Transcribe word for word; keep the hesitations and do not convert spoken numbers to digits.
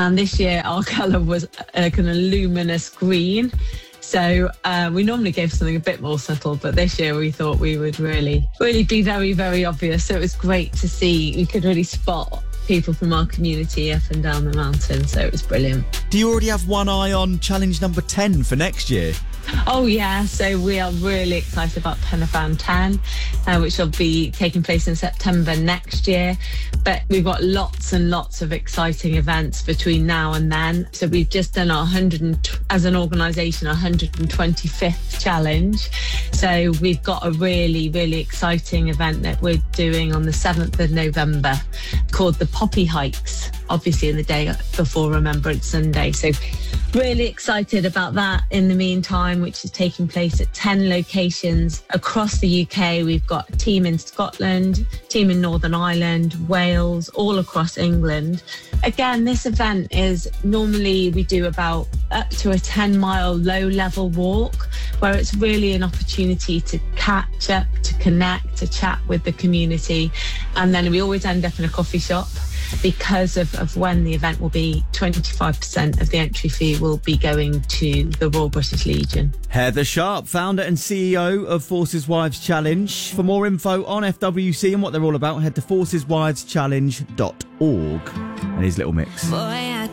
And this year our colour was a kind of luminous green. So uh, we normally give something a bit more subtle, but this year we thought we would really, really be very, very obvious. So it was great to see. We could really spot people from our community up and down the mountain. So it was brilliant. Do you already have one eye on challenge number ten for next year? Oh, yeah. So we are really excited about Penyground ten, uh, which will be taking place in September next year. But we've got lots and lots of exciting events between now and then. So we've just done our one hundred, as an organisation, our one hundred twenty-fifth challenge. So we've got a really, really exciting event that we're doing on the seventh of November called the Poppy Hikes, obviously in the day before Remembrance Sunday. So really excited about that in the meantime, which is taking place at ten locations across the U K. We've got a team in Scotland, team in Northern Ireland, Wales, all across England. Again, this event is normally we do about up to a ten mile low level walk, where it's really an opportunity to catch up, to connect, to chat with the community. And then we always end up in a coffee shop. Because of, of when the event will be, twenty-five percent of the entry fee will be going to the Royal British Legion. Heather Sharp, founder and C E O of Forces Wives Challenge. For more info on F W C and what they're all about, head to forces wives challenge dot org. And here's Little Mix. Boy, I